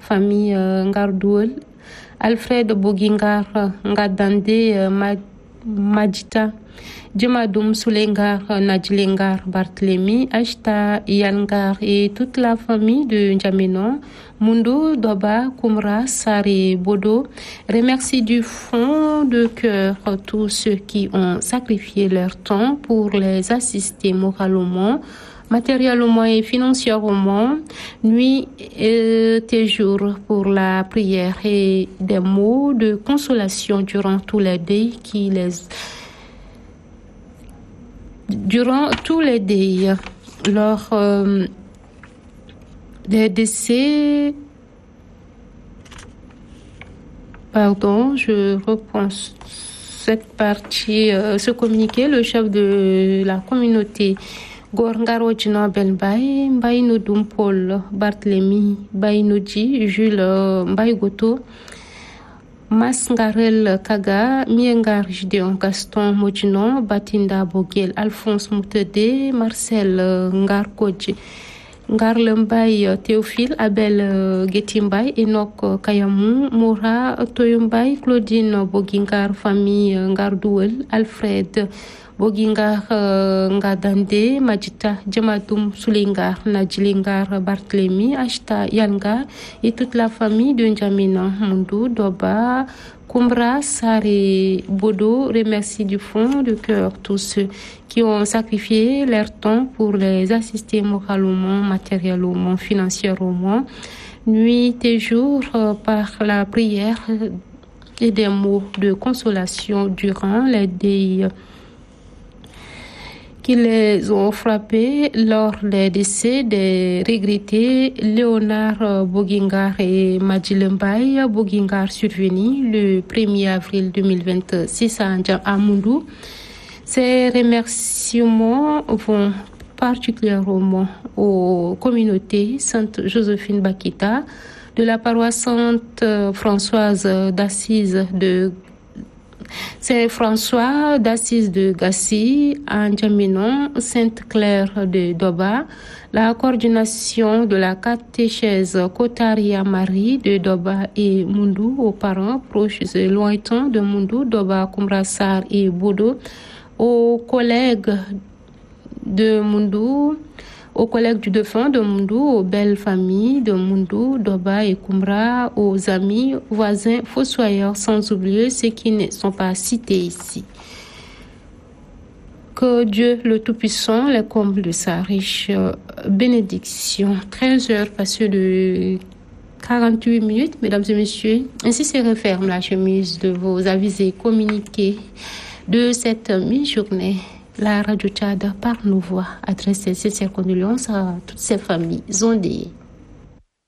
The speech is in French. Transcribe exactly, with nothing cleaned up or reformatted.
famille Ngardouel, Alfred Bogingar Ngadande Madjita, Djemadoum Soulengar Nadjilengar Barthélémy, Ashta Yangar et toute la famille de N'Djamena, Mundo, Doba, Koumra, Sari, Bodo. Remercie du fond de cœur tous ceux qui ont sacrifié leur temps pour les assister moralement, matériellement et financièrement, nuit et jour pour la prière et des mots de consolation durant tous les deuils qui les durant tous les deuils. Lors euh, des décès, pardon, je reprends cette partie, euh, ce communiqué, le chef de la communauté Gorngaro Djina Belbay, Mbaye Nodoum Paul Barthélémy, Mbaye Nodji, Jules Mbaye Goto, Mas Ngarel Kaga, Miengar Gideon Gaston Modjinon, Batinda Bogel, Alphonse Moutede, Marcel Ngarkodji, Ngarle Mbaye Théophile, Abel Getimbaye, Enoch Kayamou, Moura Toyumbaye, Claudine Bogingar, famille Ngardouel, Alfred Bogingar Ngadande, Madjita, Djemadoum Soulengar, Nadjilengar Barthélémy, Ashta Yangar et toute la famille de N'Djamena, Mundou, Doba, Koumra, Sari, Bodo. Remercie du fond de cœur tous ceux qui ont sacrifié leur temps pour les assister moralement, matériellement, financièrement, nuit et jour par la prière et des mots de consolation durant les deuils qui les ont frappés lors des décès des regrettés Léonard Bogingar et Madjilembaye Bogingar survenus le premier avril deux mille vingt-six à Moundou. Ces remerciements vont particulièrement aux communautés Sainte Joséphine Bakita de la paroisse Sainte Françoise d'Assise de C'est François d'Assise de Gassi, à N'Djamena, Sainte-Claire de Doba, la coordination de la catéchèse Kotaria Marie de Doba et Mundou aux parents proches et lointains de Mundou, Doba, Koumrassar et Bodo, aux collègues de Mundou, aux collègues du défunt de Mundou, aux belles familles de Mundou, Doba et Koumra, aux amis, voisins, fossoyeurs, sans oublier ceux qui ne sont pas cités ici. Que Dieu le Tout-Puissant les comble de sa riche bénédiction. treize heures passées de quarante-huit minutes, mesdames et messieurs. Ainsi se referme la chemise de vos avisés communiqués de cette mi-journée. La Radio Tchad par nos voix adresse ses sincères condoléances à toutes ces familles endeuillées.